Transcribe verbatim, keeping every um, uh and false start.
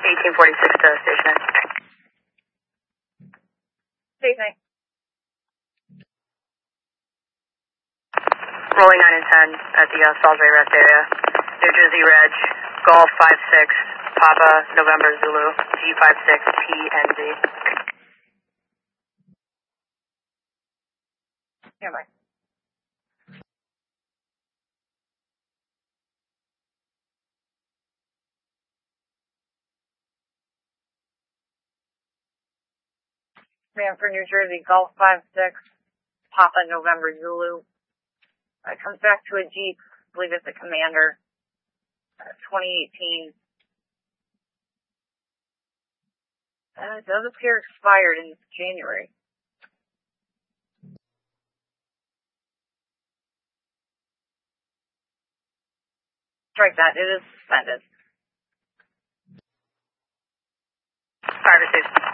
eighteen forty-six to station. Station. Rolling nine and ten at the uh, Salisbury rest area. New Jersey Reg, Golf five six, Papa, November Zulu, G five six P N Z. Standby. Man for New Jersey, Golf five six, Papa, November Zulu. Uh, comes back to a Jeep, I believe it's a Commander, uh, twenty eighteen. Uh, it does appear expired in January. Strike that, it is suspended. Five received.